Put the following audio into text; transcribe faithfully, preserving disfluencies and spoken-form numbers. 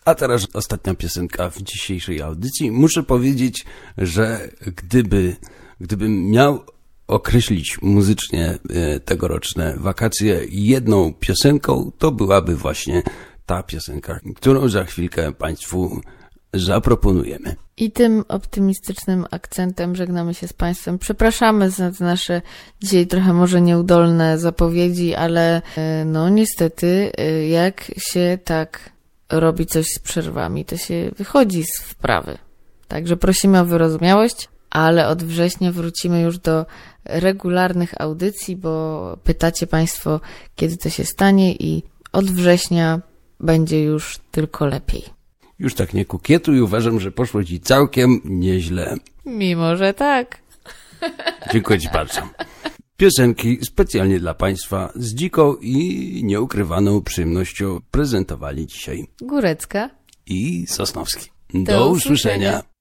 A teraz ostatnia piosenka w dzisiejszej audycji. Muszę powiedzieć, że gdyby, gdybym miał określić muzycznie tegoroczne wakacje jedną piosenką, to byłaby właśnie ta piosenka, którą za chwilkę Państwu zaproponujemy. I tym optymistycznym akcentem żegnamy się z Państwem. Przepraszamy za te nasze dzisiaj trochę może nieudolne zapowiedzi, ale no niestety jak się tak robi coś z przerwami, to się wychodzi z wprawy. Także prosimy o wyrozumiałość, ale od września wrócimy już do regularnych audycji, bo pytacie Państwo, kiedy to się stanie i od września będzie już tylko lepiej. Już tak nie kukietuj, uważam, że poszło Ci całkiem nieźle. Mimo, że tak. Dziękuję Ci bardzo. Piosenki specjalnie dla Państwa z dziką i nieukrywaną przyjemnością prezentowali dzisiaj Górecka i Sosnowski. Do, Do usłyszenia. usłyszenia.